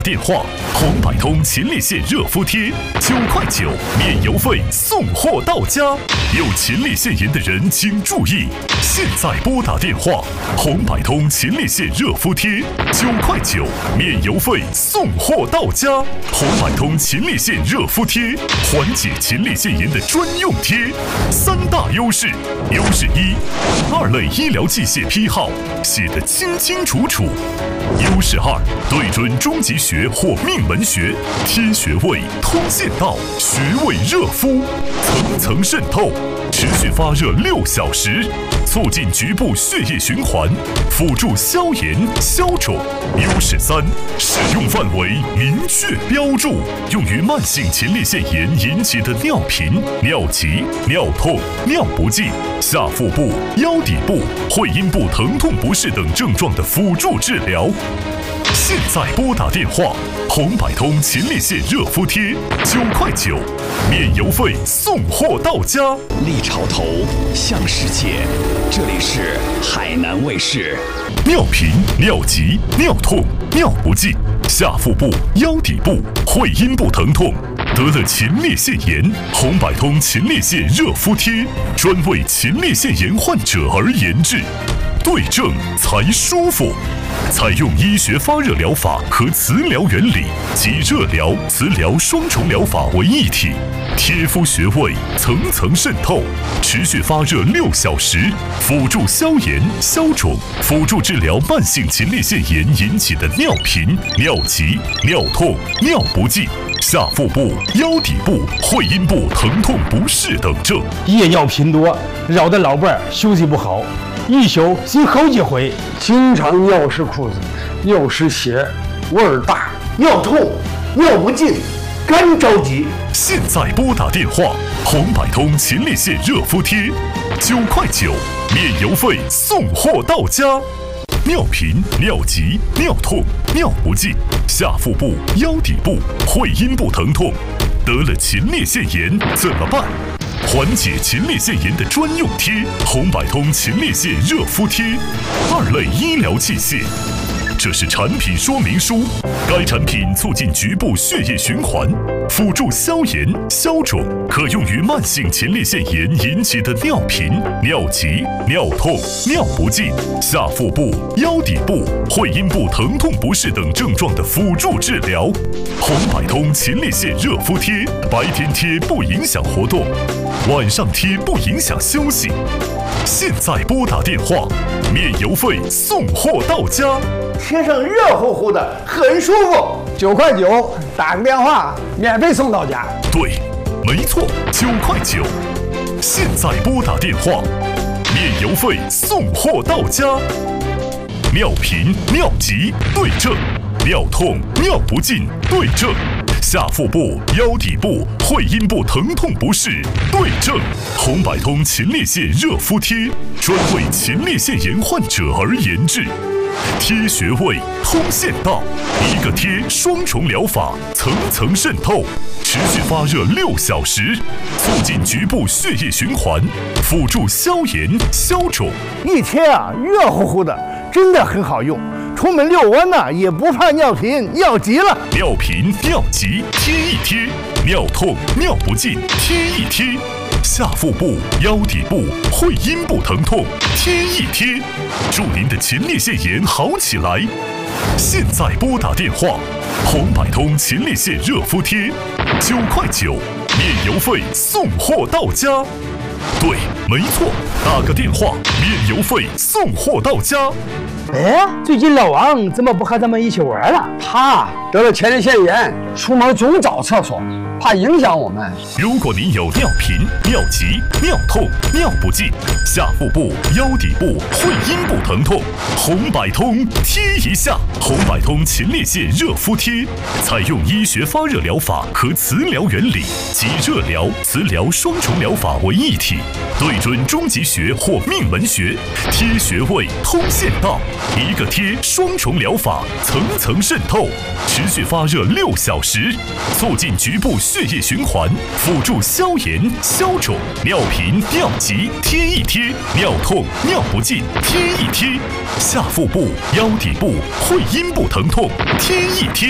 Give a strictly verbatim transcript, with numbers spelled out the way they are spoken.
电话红百通秦力线热敷贴，九块九免邮费送货到家。有秦力腺炎的人请注意，现在拨打电话红百通秦力线热敷贴，九块九免邮费送货到家。红百通秦力线热敷贴，缓解秦力腺炎的专用贴，三大优势：优势一，二类医疗器械批号写得清清楚楚；优势二，对准中级学或命门穴，贴穴位通线道，穴位热敷，层层渗透，持续发热六小时，促进局部血液循环，辅助消炎消肿。优势三，使用范围明确标注，用于慢性前列腺炎引起的尿频、尿急、尿痛、尿不尽、下腹部、腰底部、会阴部疼痛不适等症状的辅助治疗。现在拨打电话，红百通秦力线热敷贴，九块九，免邮费送货到家。 立潮头，向世界，这里是海南卫视。 尿频、尿急、尿痛、尿不尽、下腹部、腰底部、会阴部疼痛，得了秦力腺炎，红百通秦力线热敷贴专为秦力腺炎患者而研制，对症才舒服。采用医学发热疗法和磁疗原理及热疗、磁疗双重疗法为一体，贴敷穴位层层渗透，持续发热六小时，辅助消炎消肿，辅助治疗慢性前列腺炎引起的尿频、尿急、尿痛、尿不尽、下腹部、腰底部、会阴部疼痛不适等症。 夜尿频多，扰得老伴儿休息不好，一宿醒好几回， 经常尿湿裤子，尿湿鞋，味儿大，尿痛，尿不尽，干着急。 现在拨打电话，红百通秦力线热敷贴，九块九，免邮费送货到家。尿频、尿急、尿痛、尿不尽、下腹部、腰底部、会阴部疼痛，得了秦力腺炎怎么办？缓解秦力腺炎的专用贴，红百通秦力线热敷贴，二类医疗器械。这是产品说明书，该产品促进局部血液循环，辅助消炎消肿，可用于慢性前列腺炎引起的尿频、尿急、尿痛、尿不尽、下腹部、腰底部、会阴部疼痛不适等症状的辅助治疗。红百通秦力线热敷贴，白天贴不影响活动，晚上贴不影响休息。现在拨打电话，免邮费送货到家。 贴上热乎乎的，很舒服。 九块九，打个电话，免费送到家。 对，没错，九块九。现在拨打电话，免邮费送货到家。尿频、尿急对症，尿痛、尿不尽对症，下腹部、腰底部、会阴部疼痛不适对症。红百通秦力线热敷贴，专为秦力腺炎患者而研制。贴穴位通线道，一个贴双重疗法，层层渗透，持续发热六小时，促进局部血液循环，辅助消炎消肿。 一贴啊，热乎乎的，真的很好用。出门遛弯呢，也不怕尿频尿急了。 尿频尿急贴一贴，尿痛尿不尽贴一贴，下腹部、腰底部、会阴部疼痛贴一贴，祝您的前列腺炎好起来。现在拨打电话，红百通秦力线热敷贴，九块九，免邮费送货到家。对，没错，打个电话，免邮费送货到家。 哎，最近老王怎么不和咱们一起玩了？ 他得了前列腺炎，出门总找厕所，怕影响我们。 如果您有尿频、尿急、尿痛、尿不尽、下腹部、腰底部、会阴部疼痛，红百通贴一下。红百通秦力线热敷贴，采用医学发热疗法和磁疗原理及热疗、磁疗双重疗法为一体，对准中极穴或命门穴，贴穴位通线道，一个贴双重疗法，层层渗透，持续发热六小时，促进局部血液循环，辅助消炎消肿。尿频尿急贴一贴，尿痛尿不尽贴一贴，下腹部、腰底部、会阴部疼痛贴一贴。